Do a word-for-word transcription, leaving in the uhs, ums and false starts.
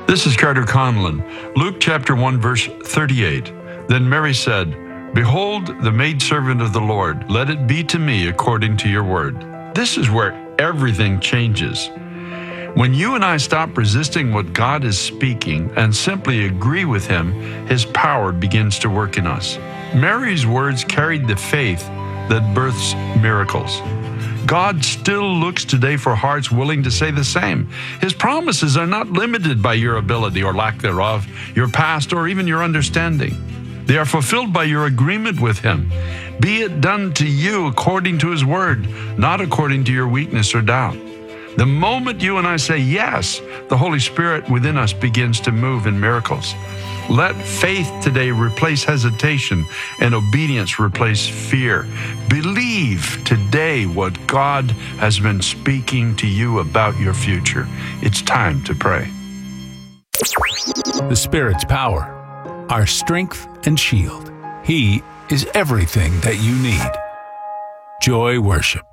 This is Carter Conlon. Luke chapter one, verse thirty-eight. Then Mary said, "Behold, the maidservant of the Lord, let it be to me according to your word." This is where everything changes. When you and I stop resisting what God is speaking and simply agree with Him, His power begins to work in us. Mary's words carried the faith that births miracles. God still looks today for hearts willing to say the same. His promises are not limited by your ability or lack thereof, your past, or even your understanding. They are fulfilled by your agreement with Him. Be it done to you according to His word, not according to your weakness or doubt. The moment you and I say yes, the Holy Spirit within us begins to move in miracles. Let faith today replace hesitation and obedience replace fear. Believe today what God has been speaking to you about your future. It's time to pray. The Spirit's power, our strength and shield. He is everything that you need. Joy Worship.